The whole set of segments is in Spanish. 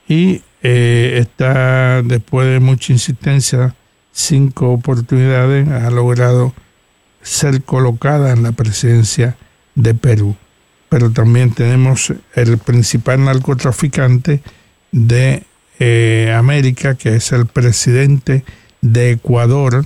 y está, después de mucha insistencia, 5 oportunidades, ha logrado ser colocada en la presidencia de Perú. Pero también tenemos el principal narcotraficante de América, que es el presidente de Ecuador,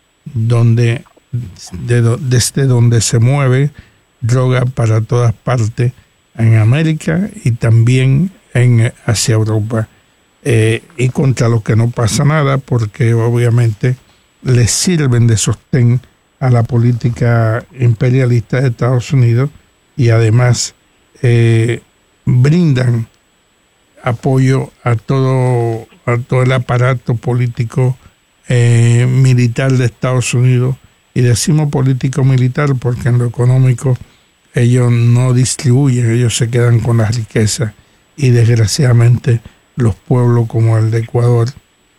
desde donde se mueve droga para todas partes en América y también hacia Europa, y contra los que no pasa nada, porque obviamente les sirven de sostén a la política imperialista de Estados Unidos, y además brindan apoyo a todo el aparato político militar de Estados Unidos. Y decimos político militar porque en lo económico ellos no distribuyen, ellos se quedan con las riquezas, y desgraciadamente los pueblos como el de Ecuador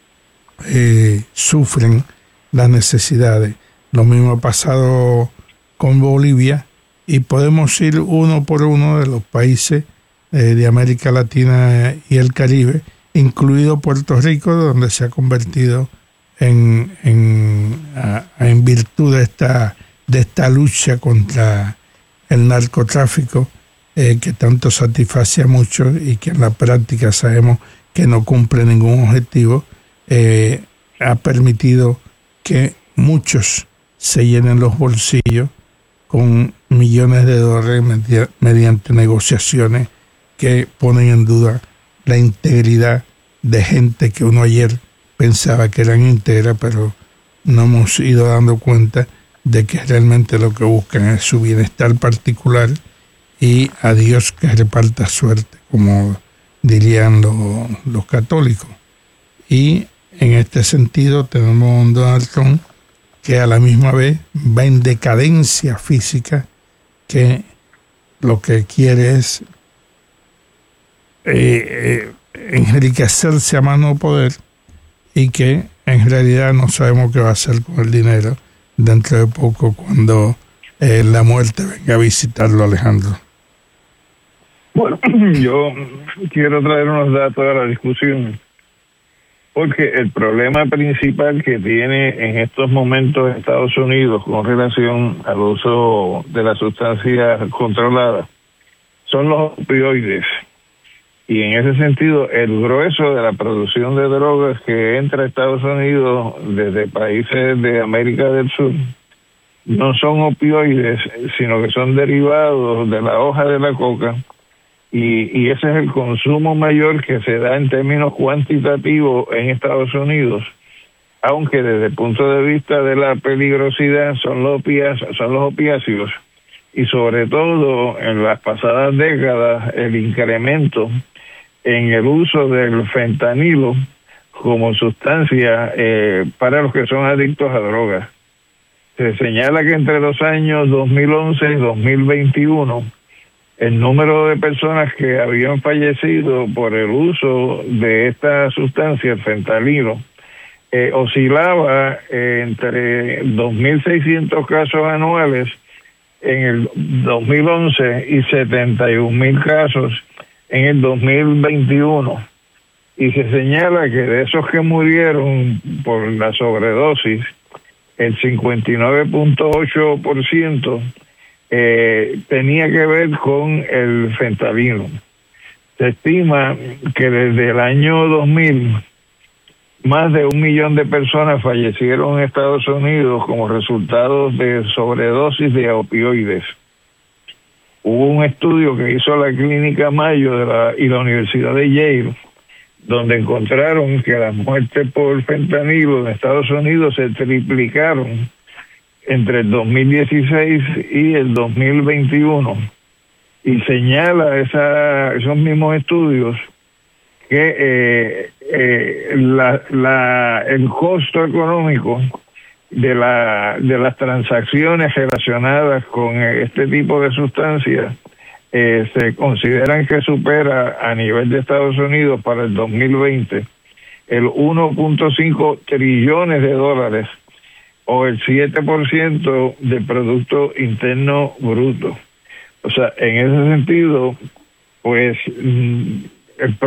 sufren las necesidades. Lo mismo ha pasado con Bolivia, y podemos ir uno por uno de los países de América Latina y el Caribe, incluido Puerto Rico, donde se ha convertido en virtud de esta lucha contra el narcotráfico, que tanto satisface a muchos y que en la práctica sabemos que no cumple ningún objetivo, ha permitido que muchos se llenen los bolsillos con millones de dólares mediante negociaciones que ponen en duda la integridad de gente que uno ayer pensaba que eran íntegras, pero no hemos ido dando cuenta de que realmente lo que buscan es su bienestar particular, y a Dios que reparta suerte, como dirían los católicos. Y en este sentido tenemos un Donald Trump que a la misma vez va en decadencia física, que lo que quiere es enriquecerse a más no poder, y que en realidad no sabemos qué va a hacer con el dinero dentro de poco, cuando la muerte venga a visitarlo, Alejandro. Bueno, yo quiero traer unos datos a la discusión, porque el problema principal que tiene en estos momentos Estados Unidos con relación al uso de las sustancias controladas son los opioides. Y en ese sentido, el grueso de la producción de drogas que entra a Estados Unidos desde países de América del Sur no son opioides, sino que son derivados de la hoja de la coca, y ese es el consumo mayor que se da en términos cuantitativos en Estados Unidos, aunque desde el punto de vista de la peligrosidad son los opiáceos, y sobre todo en las pasadas décadas el incremento en el uso del fentanilo como sustancia para los que son adictos a drogas. Se señala que entre los años 2011 y 2021 el número de personas que habían fallecido por el uso de esta sustancia, el fentanilo, oscilaba entre 2.600 casos anuales en el 2011 y 71.000 casos en el 2021. Y se señala que de esos que murieron por la sobredosis, el 59.8% tenía que ver con el fentanilo. Se estima que desde el año 2000 más de 1 millón de personas fallecieron en Estados Unidos como resultado de sobredosis de opioides. Hubo un estudio que hizo la Clínica Mayo y la Universidad de Yale, donde encontraron que las muertes por fentanilo en Estados Unidos se triplicaron entre el 2016 y el 2021, y señala esos mismos estudios que el costo económico de las transacciones relacionadas con este tipo de sustancias se consideran que supera a nivel de Estados Unidos para el 2020 el 1.5 trillones de dólares, o el 7% del Producto Interno Bruto. O sea, en ese sentido, pues el